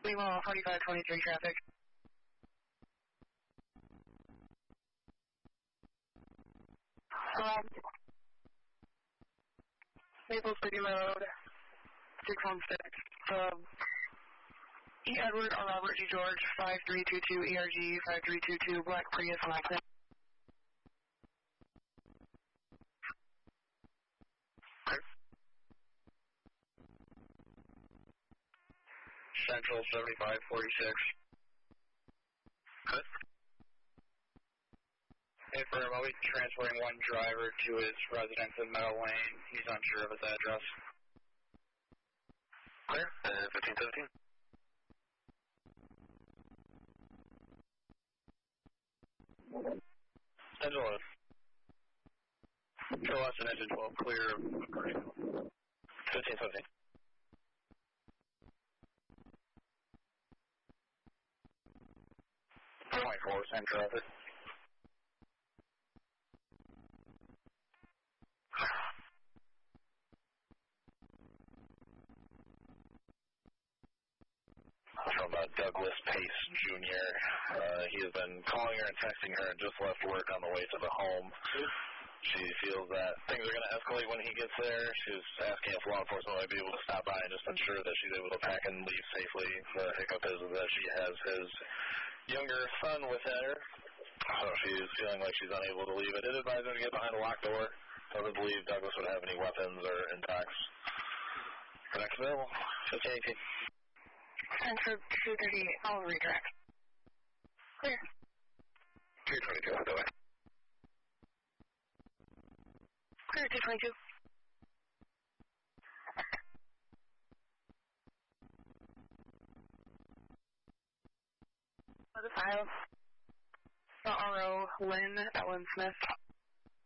Lima 4523 traffic. Maple City Road, 616. E. Edward or Robert G. George, 5322 ERG 5322, Black Prius on accident. Central 7546. Good. Hey, firm, I'll be transferring one driver to his residence in Meadow Lane. He's unsure of his address. Clear. 1517. Engine load. Control S and engine 12 clear of commercial. 1517. 24, same traffic. From Douglas Pace Jr. He has been calling her and texting her and just left work on the way to the home. She feels that things are going to escalate when he gets there. She's asking if law enforcement might be able to stop by and just ensure that she's able to pack and leave safely. The hiccup is that she has his younger son with her, so she's feeling like she's unable to leave. I did advise her to get behind a locked door. Doesn't believe Douglas would have any weapons or impacts. Next available, 1518. Central 238, I'll redirect. Clear. 222, by the way. Clear, 222. The file. RO Lynn Ellen Smith.